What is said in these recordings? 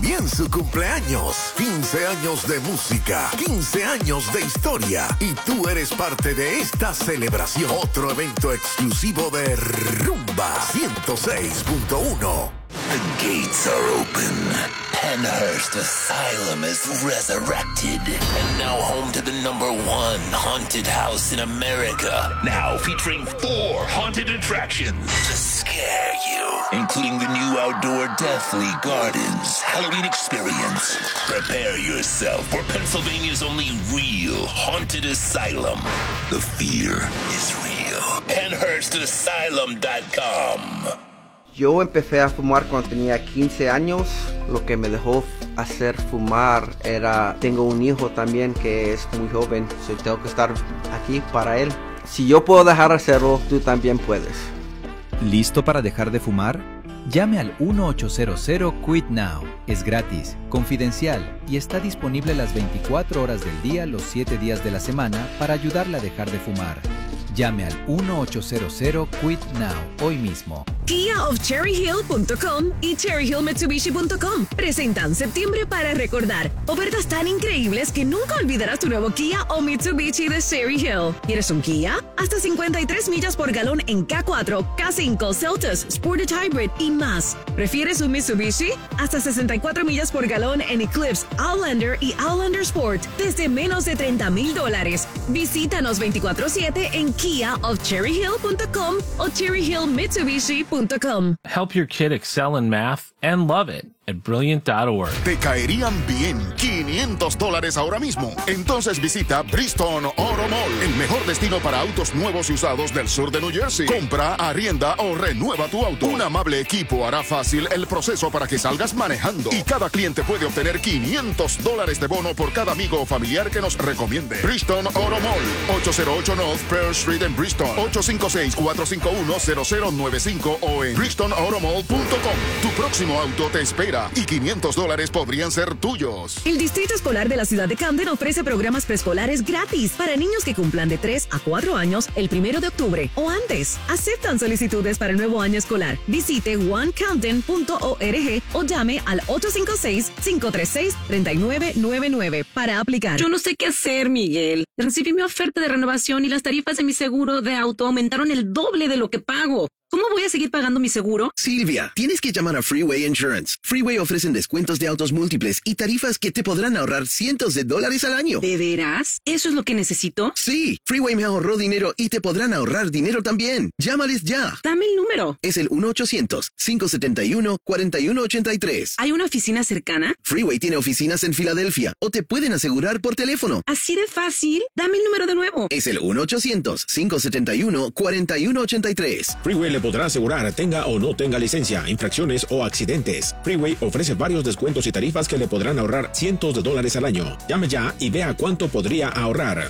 también su cumpleaños. 15 años de música, 15 años de historia. Y tú eres parte de esta celebración. Otro evento exclusivo de Rumba 106.1. The gates are open. Penhurst Asylum is resurrected and now home to the #1 haunted house in America. Now featuring 4 haunted attractions to scare you, including the new outdoor Deathly Gardens Halloween experience. Prepare yourself for Pennsylvania's only real haunted asylum. The fear is real. PenhurstAsylum.com. Yo empecé a fumar cuando tenía 15 años. Lo que me dejó hacer fumar era... Tengo un hijo también que es muy joven, tengo que estar aquí para él. Si yo puedo dejar de hacerlo, tú también puedes. ¿Listo para dejar de fumar? Llame al 1-800-QUIT-NOW. Es gratis, confidencial y está disponible las 24 horas del día, los 7 días de la semana para ayudarle a dejar de fumar. Llame al 1-800-QUIT-NOW hoy mismo. KiaofCherryHill.com y CherryHillMitsubishi.com presentan septiembre para recordar. Ofertas tan increíbles que nunca olvidarás tu nuevo Kia o Mitsubishi de Cherry Hill. ¿Quieres un Kia? Hasta 53 millas por galón en K4, K5, Celtos, Sportage Hybrid y más. ¿Prefieres un Mitsubishi? Hasta 64 millas por galón en Eclipse, Outlander y Outlander Sport desde menos de $30,000. Visítanos 24/7 en KiaofCherryHill.com o CherryHillMitsubishi.com. Help your kid excel in math and love it at Brilliant.org. Te caerían bien $500 ahora mismo. Entonces visita Bristol Auto Mall, el mejor destino para autos nuevos y usados del sur de New Jersey. Compra, arrienda o renueva tu auto. Un amable equipo hará fácil el proceso para que salgas manejando. Y cada cliente puede obtener $500 de bono por cada amigo o familiar que nos recomiende. Bristol Auto Mall, 808 North Pearl Street en Bristol, 856-451-0095 o en bristolautomall.com. Tu próximo auto te espera y $500 podrían ser tuyos. El Distrito Escolar de la Ciudad de Camden ofrece programas preescolares gratis para niños que cumplan de 3 a 4 años el 1 de octubre o antes. Aceptan solicitudes para el nuevo año escolar. Visite onecamden.org o llame al 856-536-3999 para aplicar. Yo no sé qué hacer, Miguel. Recibí mi oferta de renovación y las tarifas de mi seguro de auto aumentaron el doble de lo que pago. ¿Cómo voy a seguir pagando mi seguro? Silvia, tienes que llamar a Freeway Insurance. Freeway ofrecen descuentos de autos múltiples y tarifas que te podrán ahorrar cientos de dólares al año. ¿De veras? ¿Eso es lo que necesito? Sí, Freeway me ahorró dinero y te podrán ahorrar dinero también. Llámales ya. Dame el número. Es el 1-800-571-4183. ¿Hay una oficina cercana? Freeway tiene oficinas en Filadelfia o te pueden asegurar por teléfono. ¿Así de fácil? Dame el número de nuevo. Es el 1-800-571-4183. Freeway le podrá asegurar, tenga o no tenga licencia, infracciones o accidentes. Freeway ofrece varios descuentos y tarifas que le podrán ahorrar cientos de dólares al año. Llame ya y vea cuánto podría ahorrar.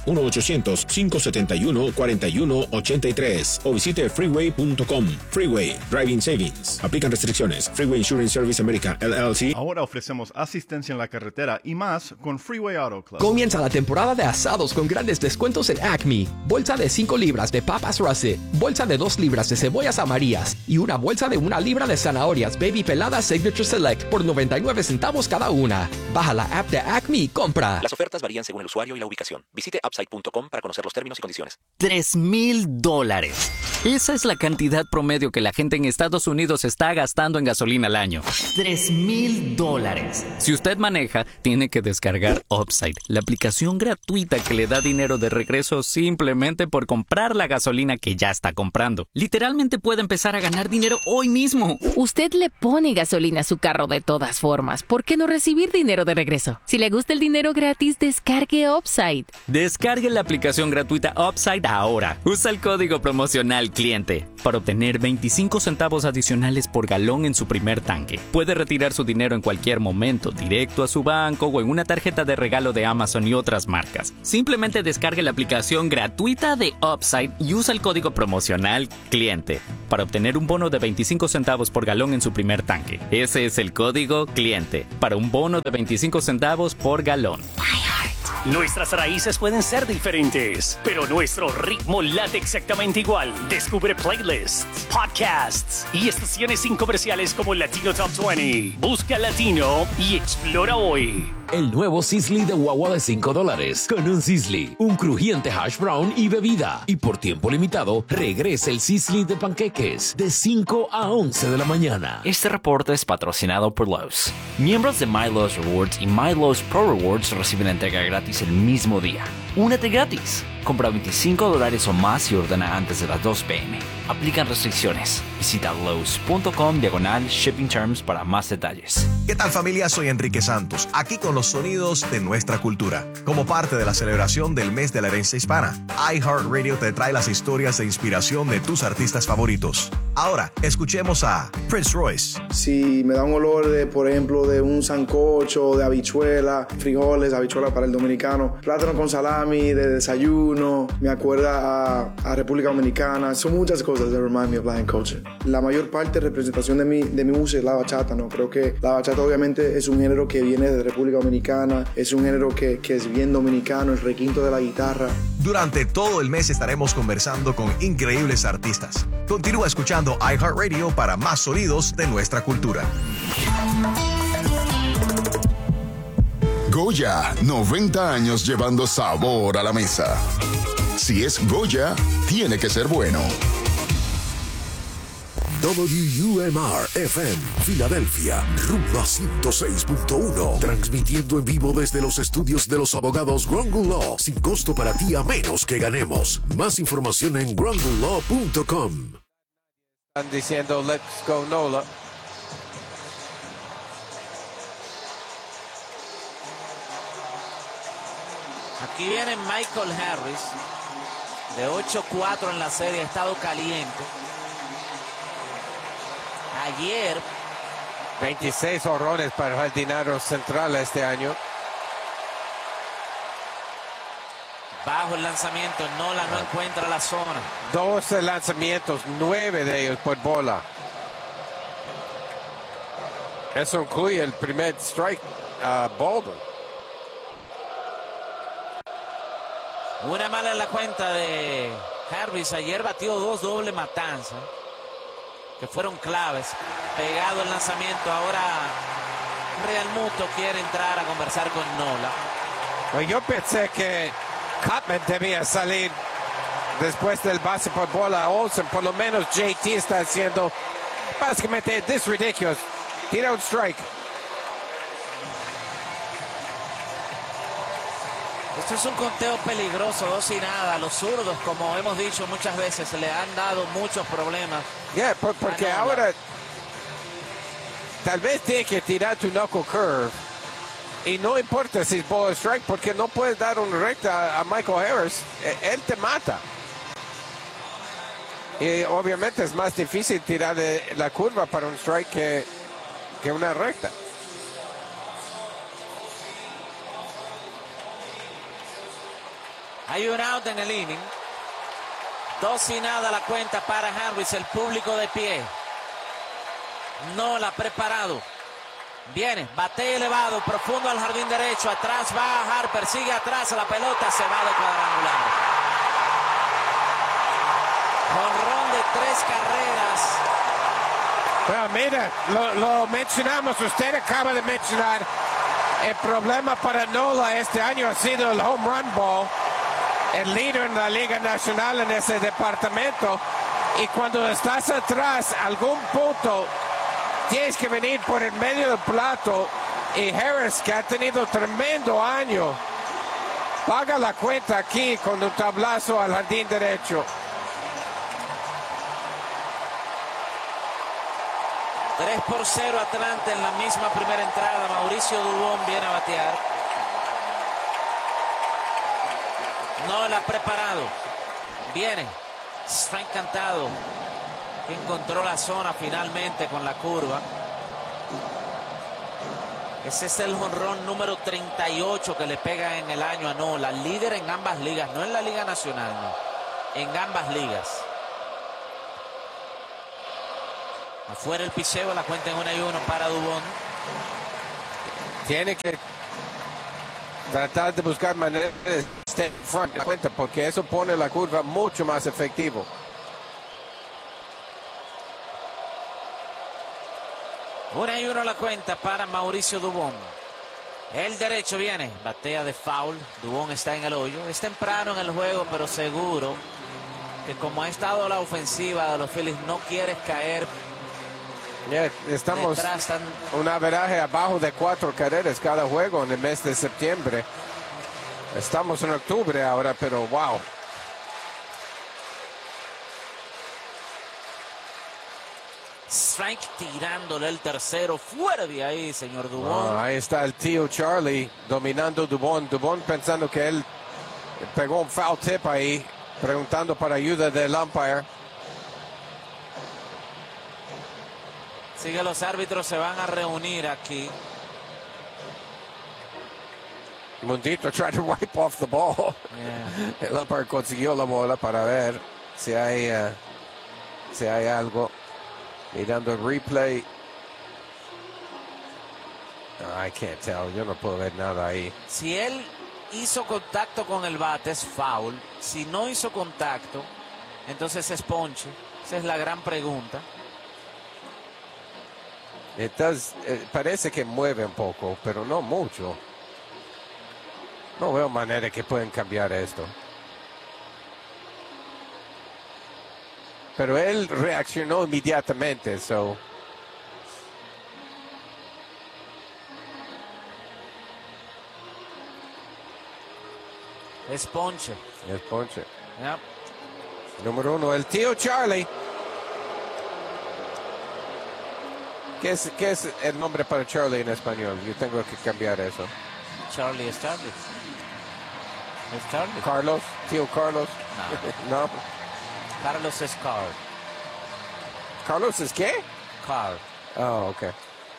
1-800-571-4183 o visite freeway.com. Freeway, Driving Savings. Aplican restricciones. Freeway Insurance Service America, LLC. Ahora ofrecemos asistencia en la carretera y más con Freeway Auto Club. Comienza la temporada de asados con grandes descuentos en Acme. Bolsa de 5 libras de papas Russet, bolsa de 2 libras de cebollas amarillas y una bolsa de 1 libra de zanahorias Baby Pelada Signature Select por 99 centavos cada una. Baja la app de Acme y compra. Las ofertas varían según el usuario y la ubicación. Visite upside.com para conocer los términos y condiciones. $3,000. Esa es la cantidad promedio que la gente en Estados Unidos está gastando en gasolina al año. $3,000. Si usted maneja, tiene que descargar Upside, la aplicación gratuita que le da dinero de regreso simplemente por comprar la gasolina que ya está comprando. Literalmente puede empezar a ganar dinero hoy mismo. Usted le pone gasolina a su carro de todas formas. ¿Por qué no recibir dinero de regreso? Si le gusta el dinero gratis, descargue Upside. Descargue la aplicación gratuita Upside ahora. Usa el código promocional CLIENTE para obtener 25 centavos adicionales por galón en su primer tanque. Puede retirar su dinero en cualquier momento, directo a su banco o en una tarjeta de regalo de Amazon y otras marcas. Simplemente descargue la aplicación gratuita de Upside y usa el código promocional CLIENTE para obtener un bono de 25 centavos por galón en su primer tanque. Ese es el código CLIENTE para un bono de 25 centavos por galón. Nuestras raíces pueden ser diferentes, pero nuestro ritmo late exactamente igual. Descubre playlists, podcasts y estaciones sin comerciales como Latino Top 20. Busca Latino y explora hoy. El nuevo Sizzli de guagua de $5. Con un Sizzli, un crujiente hash brown y bebida. Y por tiempo limitado, regresa el Sizzli de panqueques de 5 a 11 de la mañana. Este reporte es patrocinado por Lowe's. Miembros de MyLowe's Rewards y MyLowe's Pro Rewards reciben entrega gratis el mismo día. ¡Únete gratis! Compra $25 o más y ordena antes de las 2 p.m. Aplican restricciones. Visita lowes.com/shipping terms para más detalles. ¿Qué tal, familia? Soy Enrique Santos, aquí con los sonidos de nuestra cultura. Como parte de la celebración del mes de la herencia hispana, iHeartRadio te trae las historias de inspiración de tus artistas favoritos. Ahora, escuchemos a Prince Royce. Si me da un olor de, por ejemplo, de un sancocho, de habichuela, frijoles, habichuela para el dominicano, plátano con salami, de desayuno, me acuerda a República Dominicana. Son muchas cosas that remind me of Latin culture. La mayor parte de representación de mi música es la bachata, ¿no? Creo que la bachata obviamente es un género que viene de República Dominicana, es un género que es bien dominicano, el requinto de la guitarra. Durante todo el mes estaremos conversando con increíbles artistas. Continúa escuchando iHeartRadio para más sonidos de nuestra cultura. Goya, 90 años llevando sabor a la mesa. Si es Goya, tiene que ser bueno. WUMR-FM, Filadelfia, Rumba 106.1, transmitiendo en vivo desde los estudios de los abogados Grongle Law, sin costo para ti a menos que ganemos. Más información en gronglelaw.com. Están diciendo let's go Nola. Aquí viene Michael Harris, de 8-4 en la serie, ha estado caliente. Ayer 26 honrones para el jardinero central este año. Bajo el lanzamiento, Nola no encuentra la zona. 12 lanzamientos, 9 de ellos por bola. Eso incluye el primer strike a Baldwin. Una mala en la cuenta de Harris. Ayer batió 2 doble matanza, que fueron claves. Pegado el lanzamiento. Ahora Real Muto quiere entrar a conversar con Nola. Pues yo pensé que Chapman debía salir después del base por bola a Olsen. Por lo menos JT está haciendo básicamente this ridiculous. Tira un strike. Esto es un conteo peligroso, 2-0. Los zurdos, como hemos dicho muchas veces, le han dado muchos problemas. Porque ahora tal vez tiene que tirar tu knuckle curve. Y no importa si es ball o strike, porque no puedes dar un recta a Michael Harris. Él te mata. Y obviamente es más difícil tirar la curva para un strike que una recta. Hay un out en el inning. 2-0 la cuenta para Harris, el público de pie. Nola preparado. Viene, bate elevado, profundo al jardín derecho. Atrás va Harper, sigue atrás, la pelota se va de cuadrangular. Jonrón de 3 carreras. Bueno, mira, lo mencionamos, usted acaba de mencionar. El problema para Nola este año ha sido el home run ball. El líder en la Liga Nacional en ese departamento. Y cuando estás atrás, algún punto tienes que venir por el medio del plato. Y Harris, que ha tenido tremendo año, paga la cuenta aquí con un tablazo al jardín derecho. 3-0 Atlanta en la misma primera entrada. Mauricio Dubón viene a batear. Nola preparado. Viene. Strike cantado. Encontró la zona finalmente con la curva. Ese es el jonrón número 38 que le pega en el año a Nola. Líder en ambas ligas. No en la Liga Nacional, no. En ambas ligas. Afuera el picheo, la cuenta en 1-1 para Dubón. Tiene que Tratar de buscar maneras de estar front de cuenta, porque eso pone la curva mucho más efectivo. Una y uno la cuenta para Mauricio Dubón. El derecho viene, batea de foul. Dubón está en el hoyo. Es temprano en el juego, pero seguro que como ha estado la ofensiva de los Phillies, no quieres caer. Estamos un averaje abajo de 4 carreras cada juego en el mes de septiembre. Estamos en octubre ahora, pero wow. Strike tirándole el tercero fuera de ahí, señor Dubón. Ahí está el tío Charlie dominando Dubón. Dubón pensando que él pegó un foul tip ahí, preguntando para ayuda del umpire. Así que los árbitros se van a reunir aquí. Mundito tried to wipe off the ball. Yeah. El umpire consiguió la bola para ver si hay algo. Mirando el replay. I can't tell. Yo no puedo ver nada ahí. Si él hizo contacto con el bate, es foul. Si no hizo contacto, entonces es ponche. Esa es la gran pregunta. Parece que mueve un poco, pero no mucho. No veo manera que pueden cambiar esto. Pero él reaccionó inmediatamente, so. Es ponche. Es ponche. Yep. Número 1, el tío Charlie. ¿Qué es el nombre para Charlie en español? Yo tengo que cambiar eso. Charlie es Charlie. Es Charlie. Carlos, tío Carlos. No. No. Carlos es Carl. ¿Carlos es qué? Carl. Oh, ok.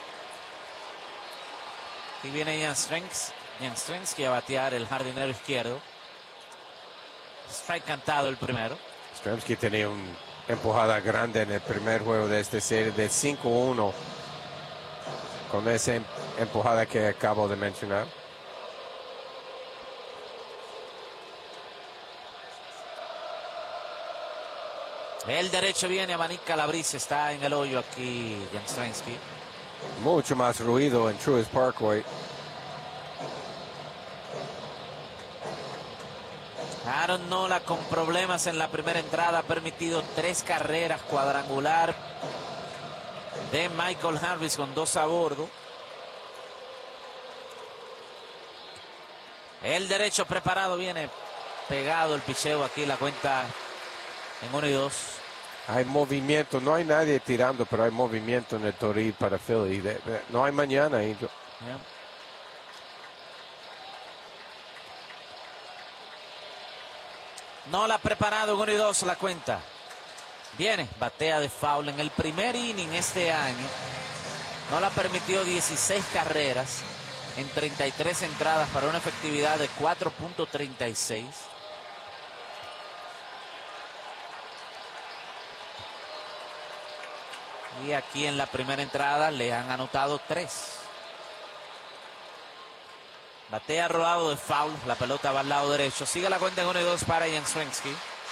Y viene Jan Strensky a batear, el jardinero izquierdo. Strike cantado el primero. Strensky tenía una empujada grande en el primer juego de esta serie de 5-1 con esa empujada que acabo de mencionar. El derecho viene, abanica la brisa, está en el hoyo aquí Jan Strensky. Mucho más ruido en Truist Parkway. Aaron Nola con problemas en la primera entrada, ha permitido 3 carreras, cuadrangular de Michael Harris con 2 a bordo. El derecho preparado, viene pegado el picheo aquí, la cuenta en 1-2. Hay movimiento, no hay nadie tirando, pero hay movimiento en el Toril para Philly. No hay mañana. Yeah. No la ha preparado en 1-2 la cuenta. Viene, batea de foul en el primer inning este año. No la permitió 16 carreras en 33 entradas para una efectividad de 4.36. Y aquí en la primera entrada le han anotado 3. Batea rodado de foul, la pelota va al lado derecho. Sigue la cuenta en 1-2 para Jan Strensky.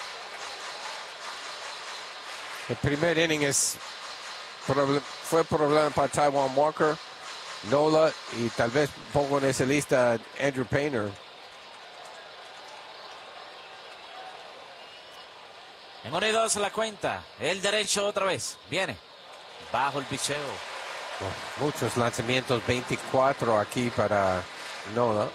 El primer inning fue problema para Taijuan Walker, Nola, y tal vez pongo en esa lista Andrew Painter. En 1-2 la cuenta. El derecho otra vez. Viene. Bajo el picheo. Muchos lanzamientos, 24 aquí para Nola.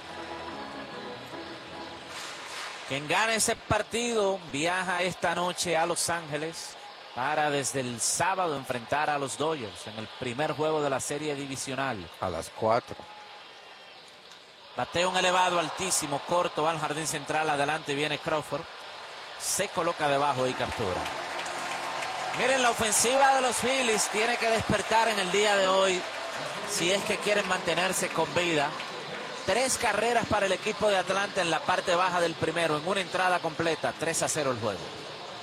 Quien gane ese partido viaja esta noche a Los Ángeles para desde el sábado enfrentar a los Dodgers en el primer juego de la serie divisional. A las 4. Bateo un elevado altísimo, corto, va al jardín central, adelante viene Crawford. Se coloca debajo y captura. Miren, la ofensiva de los Phillies tiene que despertar en el día de hoy si es que quieren mantenerse con vida. 3 carreras para el equipo de Atlanta en la parte baja del primero, en una entrada completa, 3-0 el juego.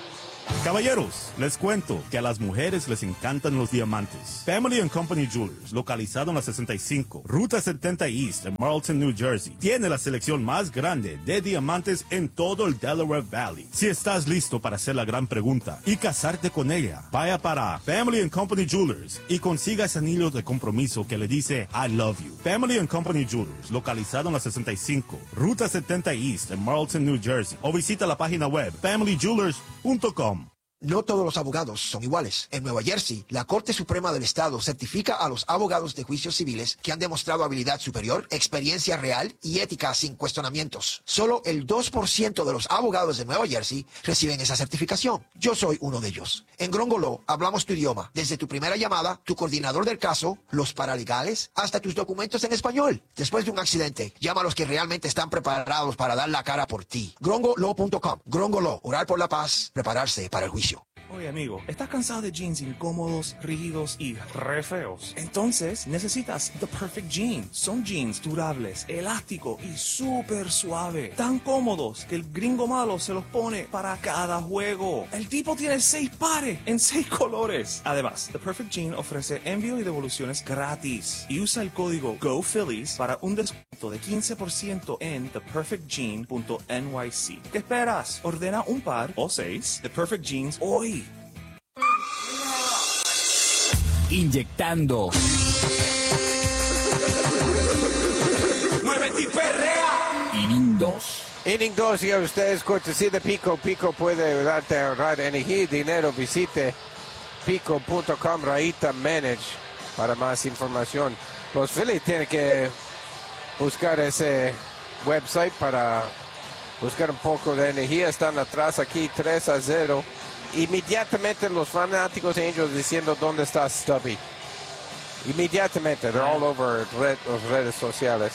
Caballeros, les cuento que a las mujeres les encantan los diamantes. Family and Company Jewelers, localizado en la 65, Ruta 70 East en Marlton, New Jersey, tiene la selección más grande de diamantes en todo el Delaware Valley. Si estás listo para hacer la gran pregunta y casarte con ella, vaya para Family and Company Jewelers y consiga ese anillo de compromiso que le dice I love you. Family and Company Jewelers, localizado en la 65, Ruta 70 East en Marlton, New Jersey, o visita la página web familyjewelers.com. No todos los abogados son iguales. En Nueva Jersey, la Corte Suprema del Estado certifica a los abogados de juicios civiles que han demostrado habilidad superior, experiencia real y ética sin cuestionamientos. Solo el 2% de los abogados de Nueva Jersey reciben esa certificación. Yo soy uno de ellos. En Grongo Law hablamos tu idioma, desde tu primera llamada, tu coordinador del caso, los paralegales, hasta tus documentos en español. Después de un accidente, llama a los que realmente están preparados para dar la cara por ti. GrongoLaw.com. Grongo Law, orar por la paz, prepararse para el juicio. Oye, amigo, ¿estás cansado de jeans incómodos, rígidos y re feos? Entonces necesitas The Perfect Jean. Son jeans durables, elásticos y súper suave. Tan cómodos que el gringo malo se los pone para cada juego. El tipo tiene 6 pares en 6 colores. Además, The Perfect Jean ofrece envío y devoluciones gratis. Y usa el código GoPhillies para un descuento de 15% en theperfectjean.nyc. ¿Qué esperas? Ordena un par o 6 The Perfect Jeans hoy. Inyectando. ¡Muévete y perrea! Inning 2. Inning 2, y a ustedes cortesía de Pico. Pico puede ayudarte a ahorrar energía y dinero. Visite pico.com/manage para más información. Los Phillies tienen que buscar ese website para buscar un poco de energía. Están atrás aquí 3-0. Inmediatamente los fanáticos de Angels diciendo dónde está Stubby. Inmediatamente, they're all over las redes sociales.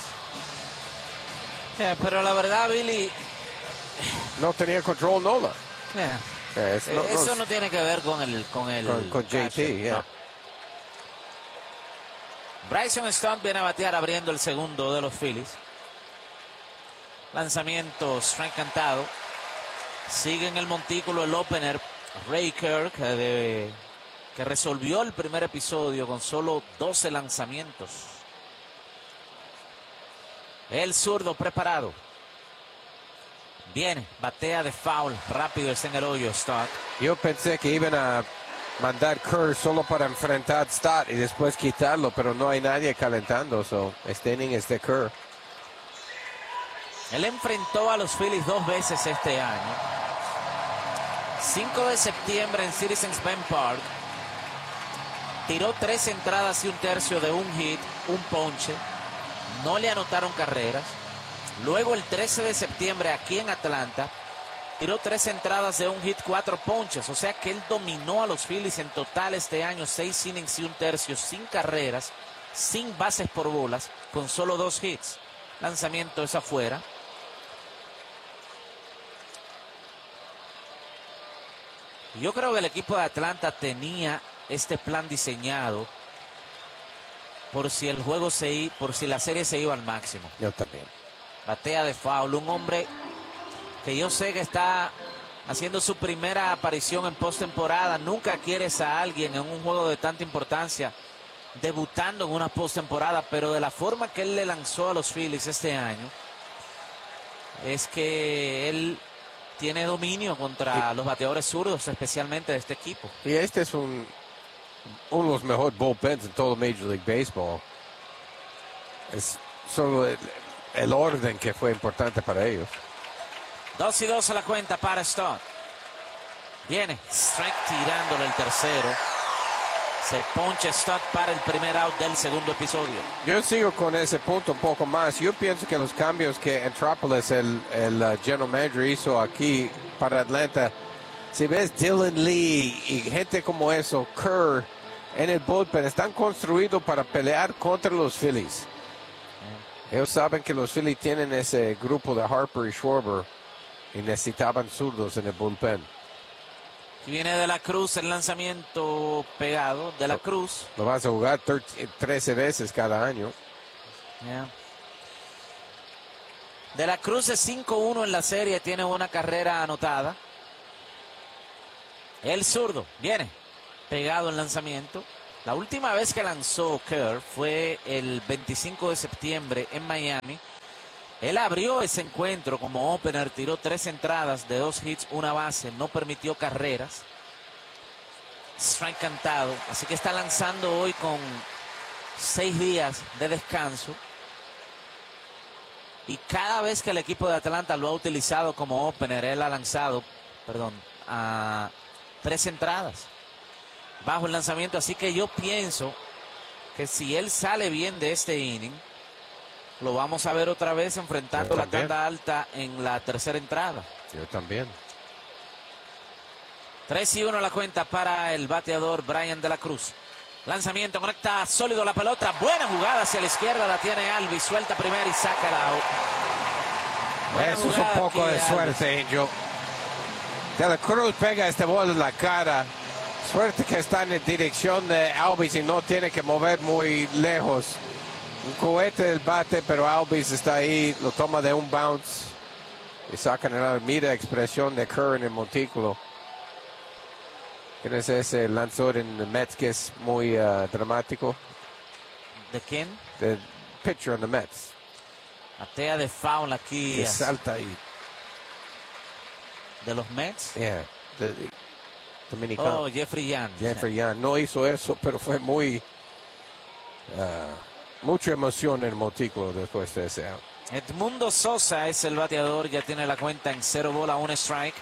Pero la verdad, Billy, no tenía control Nola. Eso no tiene que ver con JT, no. Bryson Stott viene a batear abriendo el segundo de los Phillies. Lanzamientos Frank Cantado. Sigue en el montículo el opener Ray Kirk, que resolvió el primer episodio con solo 12 lanzamientos. El zurdo preparado. Viene, batea de foul, rápido está en el hoyo Stott. Yo pensé que iban a mandar Kerr solo para enfrentar a Stott y después quitarlo, pero no hay nadie calentando, este inning es de Kerr. Él enfrentó a los Phillies 2 veces este año. 5 de septiembre en Citizens Bank Park. Tiró 3 entradas y 1/3 de un hit, un ponche. No le anotaron carreras. Luego el 13 de septiembre aquí en Atlanta. Tiró 3 entradas de un hit, 4 ponches. O sea que él dominó a los Phillies en total este año. 6 innings y 1/3, sin carreras, sin bases por bolas, con solo 2 hits. Lanzamiento es afuera. Yo creo que el equipo de Atlanta tenía este plan diseñado por si el juego por si la serie se iba al máximo. Yo también. Batea de foul, un hombre que yo sé que está haciendo su primera aparición en postemporada. Nunca quieres a alguien en un juego de tanta importancia debutando en una postemporada, pero de la forma que él le lanzó a los Phillies este año, es que él tiene dominio contra los bateadores zurdos, especialmente de este equipo. Y este es uno de los mejores bullpens en todo Major League Baseball. Es solo el orden que fue importante para ellos. 2-2 a la cuenta para Stott. Viene strike tirándole el tercero. Se poncha Stott para el primer out del segundo episodio. Yo sigo con ese punto un poco más. Yo pienso que los cambios que Anthopoulos, el general manager, hizo aquí para Atlanta, si ves Dylan Lee y gente como eso, Kerr, en el bullpen, están construidos para pelear contra los Phillies. Ellos saben que los Phillies tienen ese grupo de Harper y Schwarber y necesitaban zurdos en el bullpen. Viene De La Cruz, el lanzamiento pegado. De La Cruz. Lo vas a jugar 13 veces cada año. Yeah. De La Cruz es 5-1 en la serie, tiene una carrera anotada. El zurdo viene pegado en lanzamiento. La última vez que lanzó Kerr fue el 25 de septiembre en Miami. Él abrió ese encuentro como opener, tiró 3 entradas de 2 hits, 1 base, no permitió carreras. Strike cantado, así que está lanzando hoy con 6 días de descanso. Y cada vez que el equipo de Atlanta lo ha utilizado como opener, él ha lanzado, a 3 entradas bajo el lanzamiento. Así que yo pienso que si él sale bien de este inning, lo vamos a ver otra vez enfrentando la tanda alta en la tercera entrada. Yo también. 3-1 la cuenta para el bateador Brian de la Cruz. Lanzamiento, conecta sólido la pelota. Buena jugada hacia la izquierda, la tiene Alvis. Suelta primero y saca el out. Eso es un poco de suerte, Angel. De la Cruz pega este bol en la cara. Suerte que está en dirección de Alvis y no tiene que mover muy lejos. Un cohete del bate, pero Alvis está ahí, lo toma de un bounce y sacan la mira expresión de Kerr en el montículo. ¿Quién es ese lanzador en the Mets que es muy dramático? ¿De quién? The pitcher en the Mets. Batea de foul aquí. Que salta ahí. ¿De los Mets? Yeah, dominicano. Oh, Jeffrey Young. Jeffrey Young no hizo eso, pero fue muy... mucha emoción en el montículo después de ese out. Edmundo Sosa es el bateador, ya tiene la cuenta en 0 bola, 1 strike.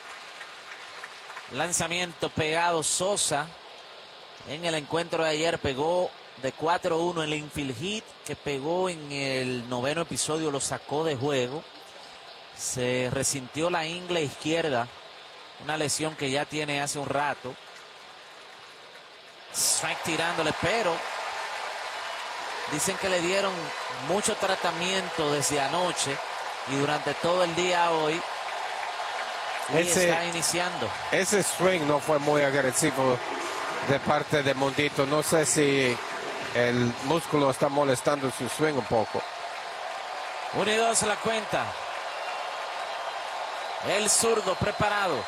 Lanzamiento pegado Sosa. En el encuentro de ayer pegó de 4-1 el infield hit que pegó en el 9º episodio, lo sacó de juego. Se resintió la ingle izquierda, una lesión que ya tiene hace un rato. Strike tirándole, pero dicen que le dieron mucho tratamiento desde anoche y durante todo el día hoy está iniciando. Ese swing no fue muy agresivo de parte de Mundito. No sé si el músculo está molestando su swing un poco. 1-2 la cuenta. El zurdo preparado.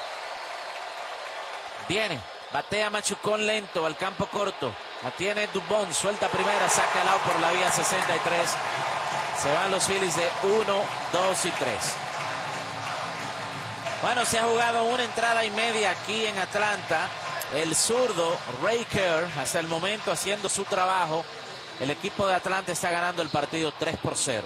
Viene, batea machucón lento al campo corto. La tiene Dubón, suelta primera, saca el out por la vía 63. Se van los Phillies de 1, 2 y 3. Bueno, se ha jugado 1 entrada y media aquí en Atlanta. El zurdo Ray Kerr hasta el momento haciendo su trabajo. El equipo de Atlanta está ganando el partido 3-0.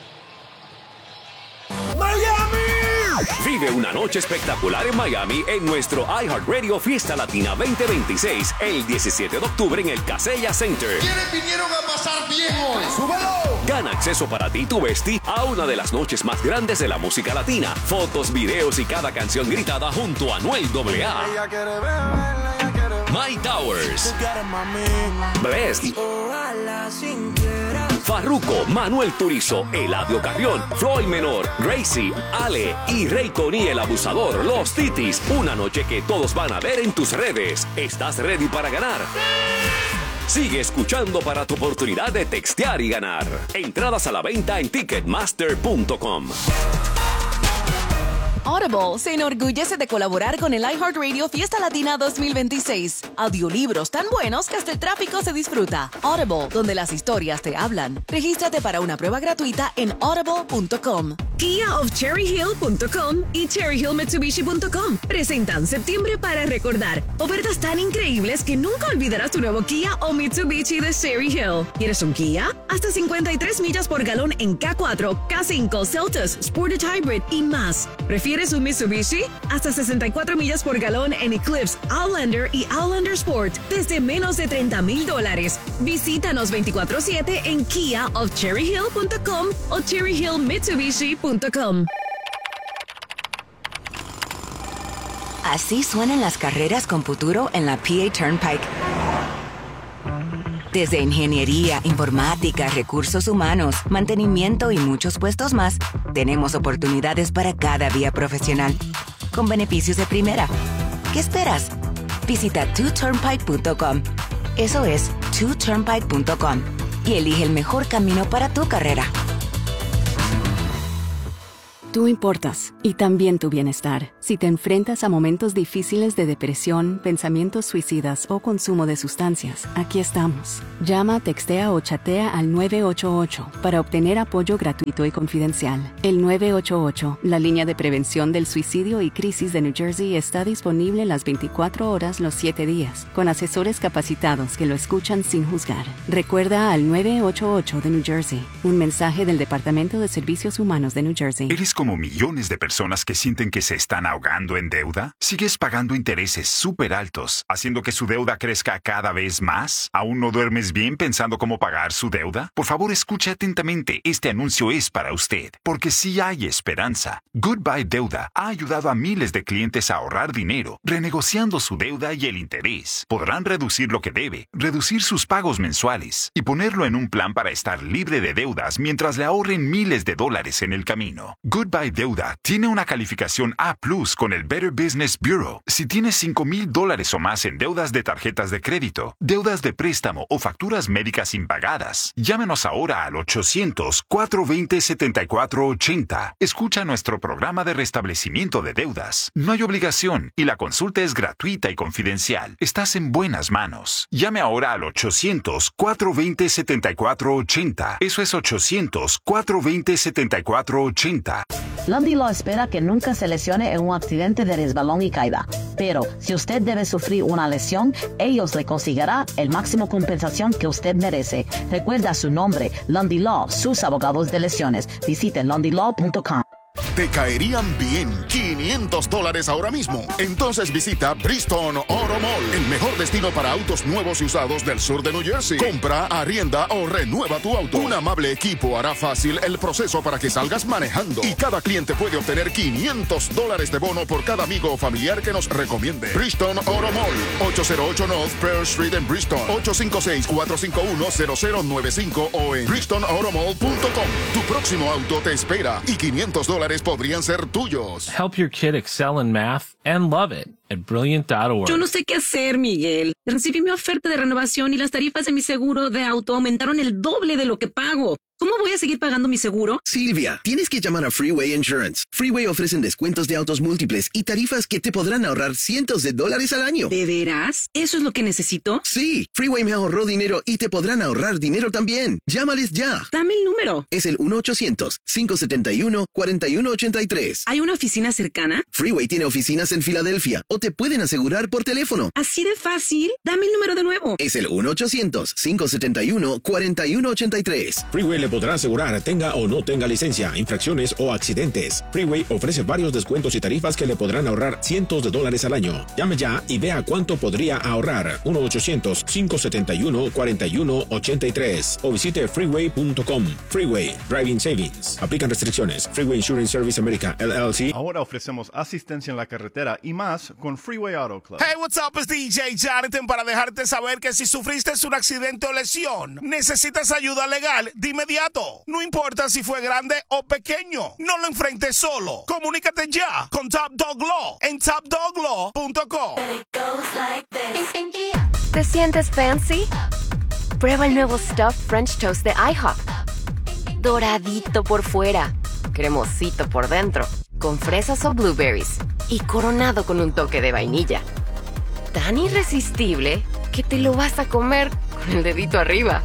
¡Miami! Vive una noche espectacular en Miami en nuestro iHeartRadio Fiesta Latina 2026 el 17 de octubre en el Kaseya Center. ¿Quiénes vinieron a pasar bien hoy? ¡Súbelo! Gana acceso para ti y tu bestie a una de las noches más grandes de la música latina. Fotos, videos y cada canción gritada junto a Anuel AA. My Towers, Blessed, Farruko, Manuel Turizo, Eladio Carrión, Floyd Menor, Gracie, Ale y Rey Connie el Abusador, Los Titis. Una noche que todos van a ver en tus redes. ¿Estás ready para ganar? Sigue escuchando para tu oportunidad de textear y ganar. Entradas a la venta en Ticketmaster.com. Audible se enorgullece de colaborar con el iHeartRadio Fiesta Latina 2026. Audiolibros tan buenos que hasta el tráfico se disfruta. Audible, donde las historias te hablan. Regístrate para una prueba gratuita en audible.com. KiaofCherryHill.com y CherryHillMitsubishi.com presentan septiembre para recordar. Ofertas tan increíbles que nunca olvidarás tu nuevo Kia o Mitsubishi de Cherry Hill. ¿Quieres un Kia? Hasta 53 millas por galón en K4, K5, Celtos, Sportage Hybrid y más. ¿Prefieres un Mitsubishi? Hasta 64 millas por galón en Eclipse, Outlander y Outlander Sport desde menos de $30,000. Visítanos 24/7 en KiaofCherryHill.com o CherryHillMitsubishi.com. Así suenan las carreras con futuro en la PA Turnpike. Desde ingeniería, informática, recursos humanos, mantenimiento y muchos puestos más, tenemos oportunidades para cada vía profesional, con beneficios de primera. ¿Qué esperas? Visita twoturnpike.com. Eso es twoturnpike.com y elige el mejor camino para tu carrera. Tú importas, y también tu bienestar. Si te enfrentas a momentos difíciles de depresión, pensamientos suicidas o consumo de sustancias, aquí estamos. Llama, textea o chatea al 988 para obtener apoyo gratuito y confidencial. El 988, la línea de prevención del suicidio y crisis de New Jersey, está disponible las 24 horas los 7 días, con asesores capacitados que lo escuchan sin juzgar. Recuerda al 988 de New Jersey, un mensaje del Departamento de Servicios Humanos de New Jersey. ¿Eres como millones de personas que sienten que se están ahogando en deuda? ¿Sigues pagando intereses súper altos, haciendo que su deuda crezca cada vez más? ¿Aún no duermes bien pensando cómo pagar su deuda? Por favor, escuche atentamente. Este anuncio es para usted, porque sí hay esperanza. Goodbye Deuda ha ayudado a miles de clientes a ahorrar dinero, renegociando su deuda y el interés. Podrán reducir lo que debe, reducir sus pagos mensuales y ponerlo en un plan para estar libre de deudas mientras le ahorren miles de dólares en el camino. Goodbye Deuda tiene una calificación A+ con el Better Business Bureau. Si tienes $5,000 o más en deudas de tarjetas de crédito, deudas de préstamo o facturas médicas impagadas, llámenos ahora al 800-420-7480. Escucha nuestro programa de restablecimiento de deudas. No hay obligación y la consulta es gratuita y confidencial. Estás en buenas manos. Llame ahora al 800-420-7480. Eso es 800-420-7480. Lundy Law espera que nunca se lesione en un accidente de resbalón y caída. Pero si usted debe sufrir una lesión, ellos le conseguirán el máximo compensación que usted merece. Recuerda su nombre, Lundy Law, sus abogados de lesiones. Visite lundylaw.com. Te caerían bien $500 ahora mismo. Entonces visita Bristol Auto Mall, el mejor destino para autos nuevos y usados del sur de New Jersey. Compra, arrienda o renueva tu auto. Un amable equipo hará fácil el proceso para que salgas manejando. Y cada cliente puede obtener $500 de bono por cada amigo o familiar que nos recomiende. Bristol Auto Mall, 808 North Pearl Street en Bristol, 856-451-0095 o en bristolautomall.com. Tu próximo auto te espera y $500 podrían ser tuyos. Help your kid excel in math and love it at Brilliant.org. Yo no sé qué hacer, Miguel. Recibí mi oferta de renovación y las tarifas de mi seguro de auto aumentaron el doble de lo que pago. ¿Cómo voy a seguir pagando mi seguro? Silvia, tienes que llamar a Freeway Insurance. Freeway ofrecen descuentos de autos múltiples y tarifas que te podrán ahorrar cientos de dólares al año. ¿De veras? ¿Eso es lo que necesito? Sí, Freeway me ahorró dinero y te podrán ahorrar dinero también. Llámales ya. Dame el número. Es el 1-800-571-4183. ¿Hay una oficina cercana? Freeway tiene oficinas en Filadelfia o te pueden asegurar por teléfono. ¿Así de fácil? Dame el número de nuevo. Es el 1-800-571-4183. Freeway le podrá asegurar, tenga o no tenga licencia, infracciones o accidentes. Freeway ofrece varios descuentos y tarifas que le podrán ahorrar cientos de dólares al año. Llame ya y vea cuánto podría ahorrar. 1-800-571-4183 o visite freeway.com. Freeway, Driving Savings. Aplican restricciones. Freeway Insurance Service America, LLC. Ahora ofrecemos asistencia en la carretera y más con Freeway Auto Club. Hey, what's up? Es DJ Jonathan para dejarte saber que si sufriste un accidente o lesión, necesitas ayuda legal de inmediato. No importa si fue grande o pequeño, no lo enfrentes solo. Comunícate ya con Top Dog Law en topdoglaw.com. ¿Te sientes fancy? Prueba el nuevo Stuffed French Toast de IHOP. Doradito por fuera, cremosito por dentro, con fresas o blueberries y coronado con un toque de vainilla. Tan irresistible que te lo vas a comer con el dedito arriba.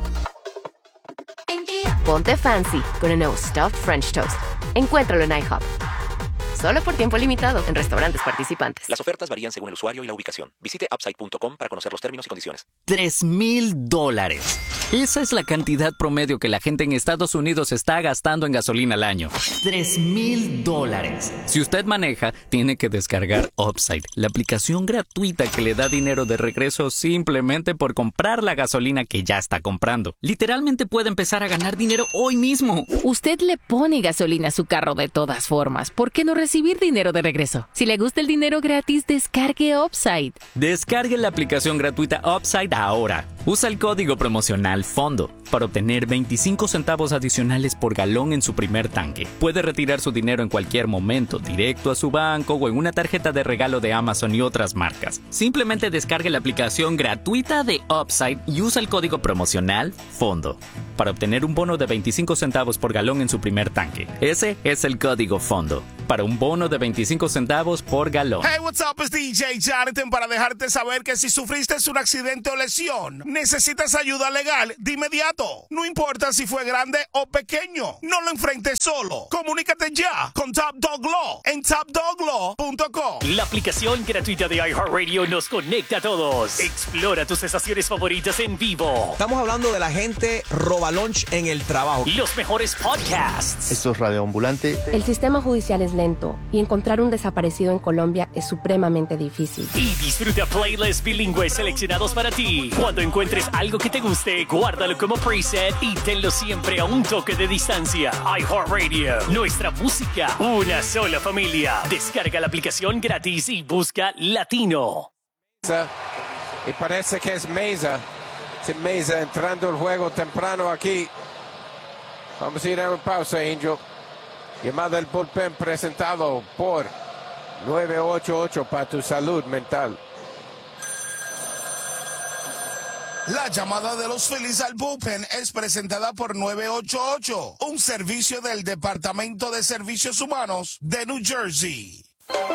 Ponte fancy con el nuevo Stuffed French Toast. Encuéntralo en IHOP. Solo por tiempo limitado en restaurantes participantes. Las ofertas varían según el usuario y la ubicación. Visite upside.com para conocer los términos y condiciones. $3,000. Esa es la cantidad promedio que la gente en Estados Unidos está gastando en gasolina al año. $3,000. Si usted maneja, tiene que descargar Upside, la aplicación gratuita que le da dinero de regreso simplemente por comprar la gasolina que ya está comprando. Literalmente puede empezar a ganar dinero hoy mismo. Usted le pone gasolina a su carro de todas formas. ¿Por qué no recibir recibir dinero de regreso. Si le gusta el dinero gratis, descargue Upside. Descargue la aplicación gratuita Upside ahora. Usa el código promocional FONDO para obtener 25 centavos adicionales por galón en su primer tanque. Puede retirar su dinero en cualquier momento, directo a su banco o en una tarjeta de regalo de Amazon y otras marcas. Simplemente descargue la aplicación gratuita de Upside y usa el código promocional FONDO para obtener un bono de 25 centavos por galón en su primer tanque. Ese es el código FONDO para un bono de 25 centavos por galón. Hey, what's up? Es DJ Jonathan para dejarte saber que si sufriste un accidente o lesión, necesitas ayuda legal de inmediato. No importa si fue grande o pequeño, no lo enfrentes solo. Comunícate ya con Top Dog Law en topdoglaw.com. La aplicación gratuita de iHeartRadio nos conecta a todos. Explora tus estaciones favoritas en vivo. Estamos hablando de la gente robalunch en el trabajo. Los mejores podcasts. Esto es Radio Ambulante. El sistema judicial es lento y encontrar un desaparecido en Colombia es supremamente difícil. Y disfruta playlists bilingües seleccionados para ti. Cuando encuentres algo que te guste, guárdalo como preset y tenlo siempre a un toque de distancia. iHeartRadio, nuestra música, una sola familia. Descarga la aplicación gratis y busca Latino. Y parece que es Meza. Es Meza entrando el juego temprano aquí. Vamos a ir a una pausa, Angel. Llamada del bullpen presentado por 988 para tu salud mental. La llamada de los Phillies al bullpen es presentada por 988, un servicio del Departamento de Servicios Humanos de New Jersey.